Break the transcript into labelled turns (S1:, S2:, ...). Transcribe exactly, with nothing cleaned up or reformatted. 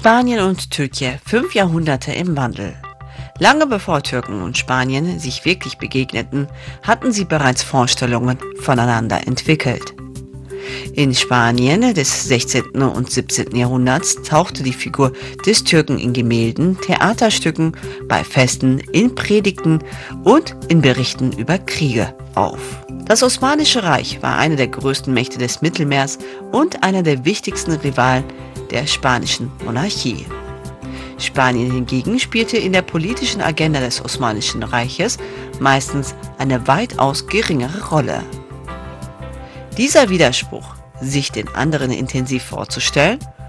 S1: Spanien und Türkei fünf Jahrhunderte im Wandel. Lange bevor Türken und Spanien sich wirklich begegneten, hatten sie bereits Vorstellungen voneinander entwickelt. In Spanien des sechzehnten und siebzehnten Jahrhunderts tauchte die Figur des Türken in Gemälden, Theaterstücken, bei Festen, in Predigten und in Berichten über Kriege auf. Das Osmanische Reich war eine der größten Mächte des Mittelmeers und einer der wichtigsten Rivalen der spanischen Monarchie. Spanien hingegen spielte in der politischen Agenda des Osmanischen Reiches meistens eine weitaus geringere Rolle. Dieser Widerspruch, sich den anderen intensiv vorzustellen